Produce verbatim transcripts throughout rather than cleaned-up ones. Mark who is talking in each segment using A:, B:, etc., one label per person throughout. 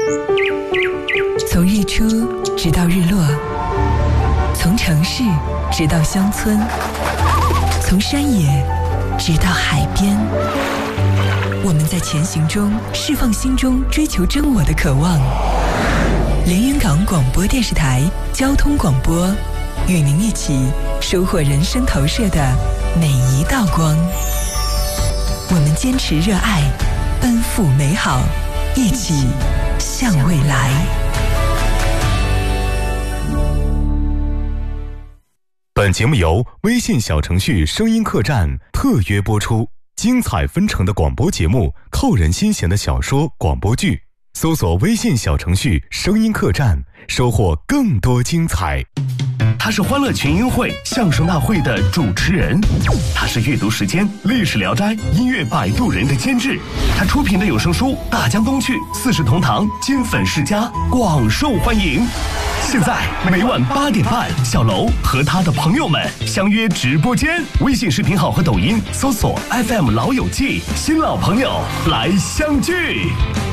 A: 从日出直到日落，从城市直到乡村，从山野直到海边，我们在前行中释放心中追求真我的渴望。连云港广播电视台交通广播，与您一起收获人生投射的每一道光。我们坚持热爱，奔赴美好，一起向未来。
B: 本节目由微信小程序声音客栈特约播出，精彩纷呈的广播节目，扣人心弦的小说广播剧，搜索微信小程序声音客栈，收获更多精彩。
C: 他是欢乐群英会相声大会的主持人，他是阅读时间历史聊斋音乐摆渡人的监制，他出品的有声书《大江东去》《四世同堂》金粉世家广受欢迎。现在每晚八点半，小楼和他的朋友们相约直播间，微信视频号和抖音搜索 F M 老友记，新老朋友来相聚。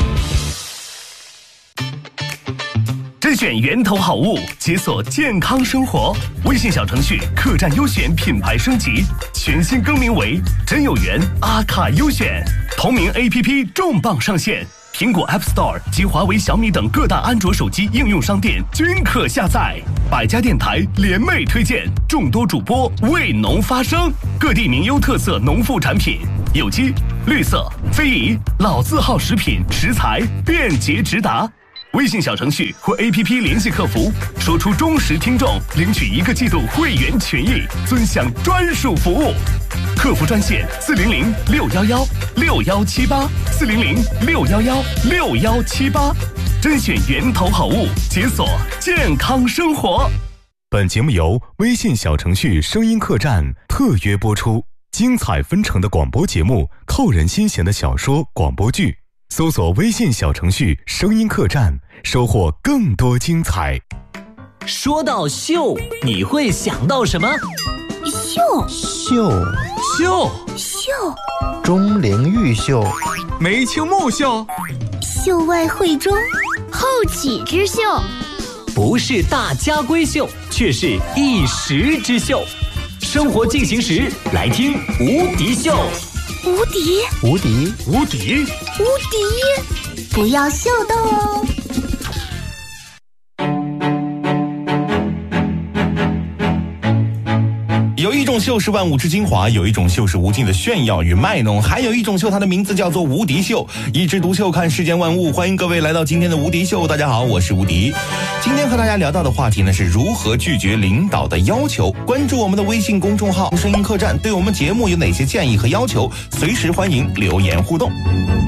C: 甄选源头好物，解锁健康生活。微信小程序客栈优选品牌升级，全新更名为真有缘阿卡优选。同名 A P P 重磅上线，苹果 App Store 及华为、小米等各大安卓手机应用商店均可下载。百家电台联袂推荐，众多主播为农发声，各地名优特色农副产品，有机、绿色、非遗、老字号食品食材便捷直达。微信小程序或 A P P 联系客服，说出忠实听众，领取一个季度会员权益，尊享专属服务。客服专线四零零六幺幺六幺七八四零零六幺幺六幺七八，甄选源头好物，解锁健康生活。
B: 本节目由微信小程序声音客栈特约播出，精彩纷呈的广播节目，扣人心弦的小说广播剧，搜索微信小程序声音客栈，收获更多精彩。
D: 说到秀，你会想到什么？
E: 秀
F: 秀
D: 秀
E: 秀
F: 钟灵毓秀，
D: 梅清木秀，
E: 秀外慧中，后起之秀，
D: 不是大家闺秀，却是一时之秀。生活进行时，来听无敌秀。
E: 无敌
F: 无敌
C: 无敌
E: 无敌，不要秀逗哦。
G: 有一种秀是万物之精华，有一种秀是无尽的炫耀与卖弄，还有一种秀，它的名字叫做无敌秀。一枝独秀，看世间万物。欢迎各位来到今天的无敌秀。大家好，我是无敌。今天和大家聊到的话题呢，是如何拒绝领导的要求。关注我们的微信公众号声音客栈，对我们节目有哪些建议和要求，随时欢迎留言互动。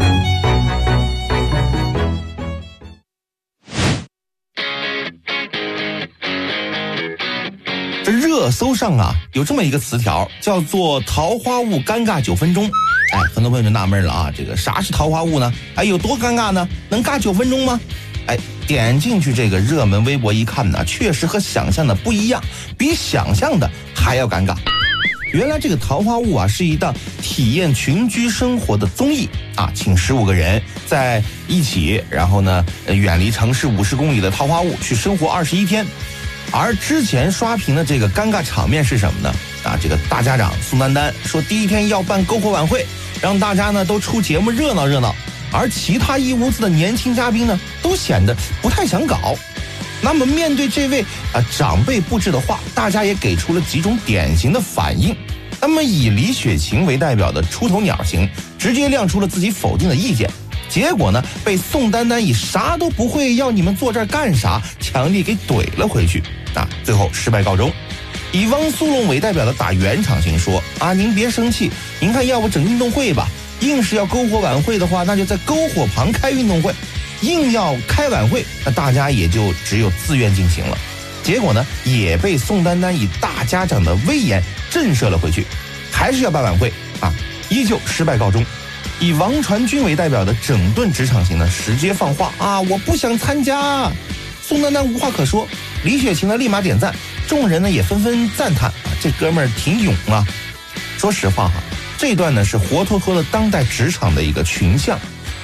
G: 热搜上啊有这么一个词条，叫做桃花坞尴尬九分钟。哎，很多朋友就纳闷了啊，这个啥是桃花坞呢？哎，有多尴尬呢？能尬九分钟吗？哎，点进去这个热门微博一看呢，确实和想象的不一样，比想象的还要尴尬。原来这个桃花坞啊是一档体验群居生活的综艺啊，请十五个人在一起，然后呢远离城市五十公里的桃花坞去生活二十一天。而之前刷屏的这个尴尬场面是什么呢？啊，这个大家长宋丹丹说第一天要办篝火晚会，让大家呢都出节目热闹热闹，而其他一屋子的年轻嘉宾呢都显得不太想搞。那么面对这位啊长辈布置的话，大家也给出了几种典型的反应。那么以李雪琴为代表的出头鸟型直接亮出了自己否定的意见，结果呢被宋丹丹以啥都不会，要你们坐这儿干啥强力给怼了回去啊，最后失败告终。以汪苏泷为代表的打圆场型说啊，您别生气，您看要不整运动会吧，硬是要篝火晚会的话，那就在篝火旁开运动会，硬要开晚会，那大家也就只有自愿进行了。结果呢也被宋丹丹以大家长的威严震慑了回去，还是要办晚会啊，依旧失败告终。以王传君为代表的整顿职场型呢，直接放话啊，我不想参加。宋丹丹无话可说，李雪琴呢立马点赞，众人呢也纷纷赞叹啊，这哥们儿挺勇啊。说实话哈，这段呢是活脱脱的当代职场的一个群像。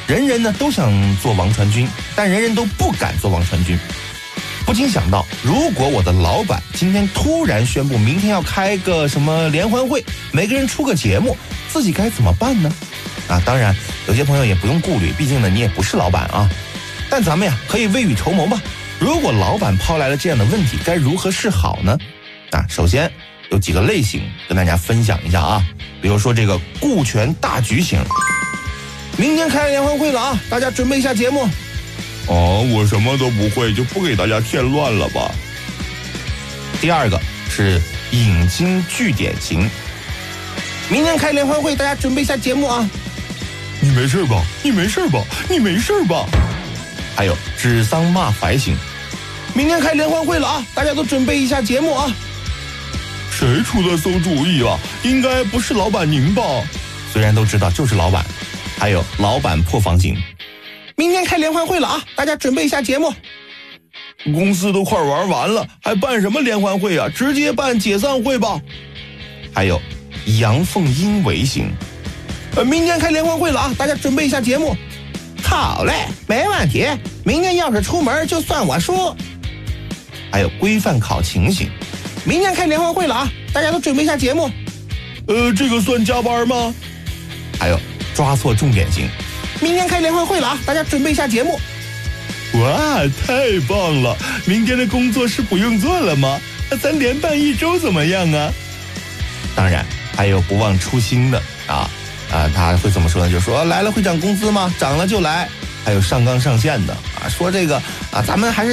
G: 人人呢都想做王传君，但人人都不敢做王传君。不禁想到，如果我的老板今天突然宣布明天要开个什么联欢会，每个人出个节目，自己该怎么办呢？啊，当然有些朋友也不用顾虑，毕竟呢你也不是老板啊。但咱们呀可以未雨绸缪吧。如果老板抛来了这样的问题，该如何是好呢？啊，首先有几个类型跟大家分享一下啊，比如说这个顾全大局型。明天开联欢会了啊，大家准备一下节目。
H: 哦，我什么都不会，就不给大家添乱了吧。
G: 第二个是引经据典型。明天开联欢会，大家准备一下节目啊。
H: 你没事吧？你没事吧？你没事吧？
G: 还有指桑骂槐型。明天开联欢会了啊，大家都准备一下节目啊。
H: 谁出的馊主意啊？应该不是老板您吧？
G: 虽然都知道就是老板。还有老板破防型。明天开联欢会了啊，大家准备一下节目。
H: 公司都快玩完了，还办什么联欢会啊？直接办解散会吧。
G: 还有阳奉阴违型。呃，明天开联欢会了啊，大家准备一下节目。好嘞，没问题。明天要是出门就算我输。还有规范考勤型。明天开联欢会了啊，大家都准备一下节目。
H: 呃，这个算加班吗？
G: 还有抓错重点型。明天开联欢会了啊，大家准备一下节目。
H: 哇，太棒了！明天的工作是不用做了吗？咱连办一周怎么样啊？
G: 当然还有不忘初心的啊啊，他会怎么说呢？就说来了会涨工资吗？涨了就来。还有上纲上线的啊，说这个啊，咱们还是